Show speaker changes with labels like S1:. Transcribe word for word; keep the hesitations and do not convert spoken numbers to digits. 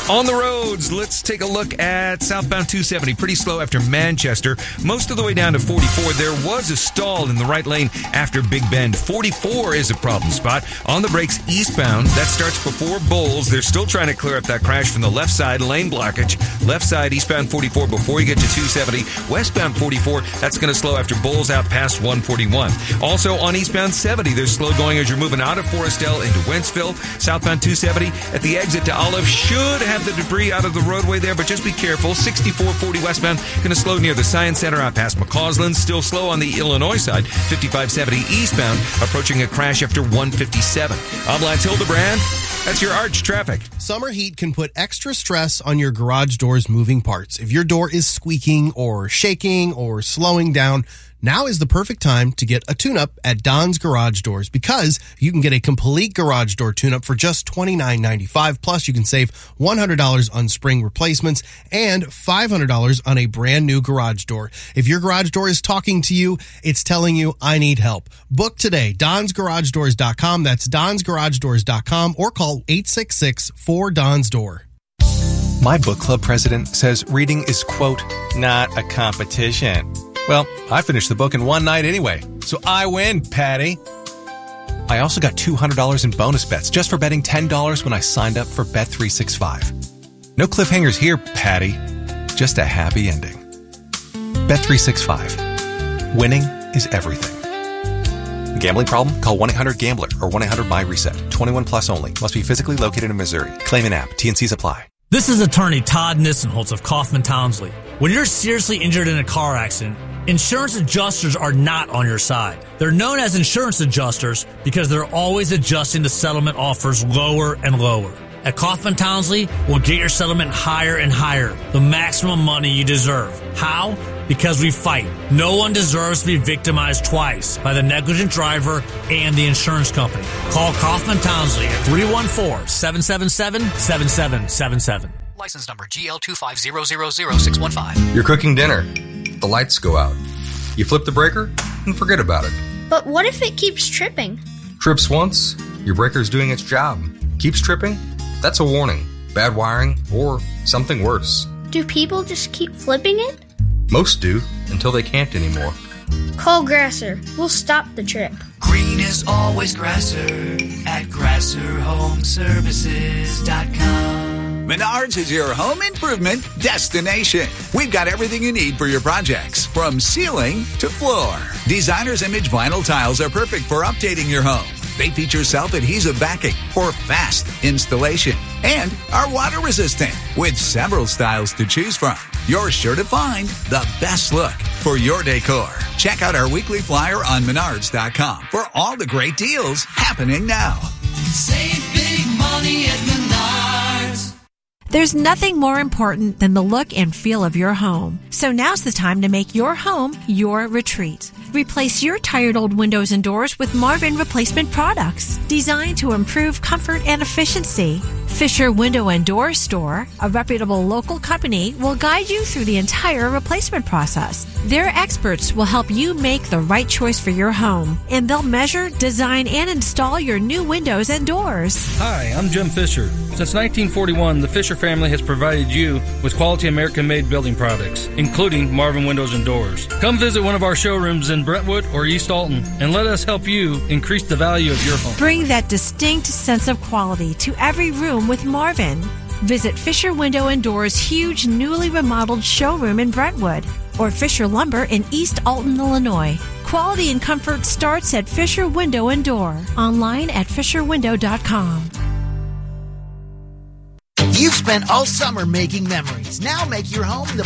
S1: On the roads, let's take a look at southbound two seventy. Pretty slow after Manchester. Most of the way down to forty-four. There was a stall in the right lane after Big Bend. forty-four is a problem spot. On the brakes eastbound. That starts before Bowles. They're still trying to clear up that crash from the left side. Lane blockage. Left side eastbound forty-four before you get to two seventy. Westbound forty-four. That's going to slow after Bowles out past one forty-one. Also on eastbound seventy, there's slow going as you're moving out of Forestville into Wentzville. Southbound two seventy at the exit to Olive should have the debris out of the roadway there, but just be careful. sixty-four forty westbound, going to slow near the Science Center out past McCausland. Still slow on the Illinois side. fifty-five seventy eastbound, approaching a crash after one fifty-seven. I'm Lance Hildebrand. That's your Arch traffic.
S2: Summer heat can put extra stress on your garage door's moving parts. If your door is squeaking or shaking or slowing down, now is the perfect time to get a tune-up at Don's Garage Doors, because you can get a complete garage door tune-up for just twenty-nine ninety-five. Plus, you can save one hundred dollars on spring replacements and five hundred dollars on a brand new garage door. If your garage door is talking to you, it's telling you, I need help. Book today, dons garage doors dot com. That's dons garage doors dot com, or call eight six six, four, D O N S door.
S3: My book club president says reading is, quote, not a competition. Well, I finished the book in one night anyway, so I win, Patty. I also got two hundred dollars in bonus bets just for betting ten dollars when I signed up for Bet three sixty-five. No cliffhangers here, Patty. Just a happy ending. Bet three sixty-five. Winning is everything. Gambling problem? Call one eight hundred gambler or one eight hundred my reset. twenty-one plus only. Must be physically located in Missouri. Claim an app. T and C's apply.
S4: This is attorney Todd Nissenholtz of Kaufman Townsley. When you're seriously injured in a car accident, insurance adjusters are not on your side. They're known as insurance adjusters because they're always adjusting the settlement offers lower and lower. At Kaufman Townsley, we'll get your settlement higher and higher, the maximum money you deserve. How? Because we fight. No one deserves to be victimized twice by the negligent driver and the insurance company. Call Kaufman Townsley at three one four, seven seven seven, seven seven seven seven.
S5: License number G L two five zero zero zero six one five.
S6: You're cooking dinner. The lights go out. You flip the breaker and forget about it.
S7: But what if it keeps tripping?
S6: Trips once, your breaker's doing its job. Keeps tripping? That's a warning. Bad wiring or something worse.
S7: Do people just keep flipping it?
S6: Most do, until they can't anymore.
S7: Call Grasser. We'll stop the trip.
S8: Green is always Grasser at grasser home services dot com.
S9: Menards is your home improvement destination. We've got everything you need for your projects, from ceiling to floor. Designer's Image vinyl tiles are perfect for updating your home. They feature self-adhesive backing for fast installation and are water resistant with several styles to choose from. You're sure to find the best look for your decor. Check out our weekly flyer on menards dot com for all the great deals happening now.
S8: Save big money at Menards.
S10: There's nothing more important than the look and feel of your home. So now's the time to make your home your retreat. Replace your tired old windows and doors with Marvin replacement products designed to improve comfort and efficiency. Fisher Window and Door Store, a reputable local company, will guide you through the entire replacement process. Their experts will help you make the right choice for your home, and they'll measure, design, and install your new windows and doors.
S11: Hi, I'm Jim Fisher. Since nineteen forty-one, the Fisher family has provided you with quality American-made building products, including Marvin Windows and Doors. Come visit one of our showrooms in Brentwood or East Alton, and let us help you increase the value of your home.
S10: Bring that distinct sense of quality to every room with Marvin. Visit Fisher Window and Doors' huge newly remodeled showroom in Brentwood or Fisher Lumber in East Alton, Illinois. Quality and comfort starts at Fisher Window and Door. Online at fisher window dot com.
S12: You've spent all summer making memories. Now make your home the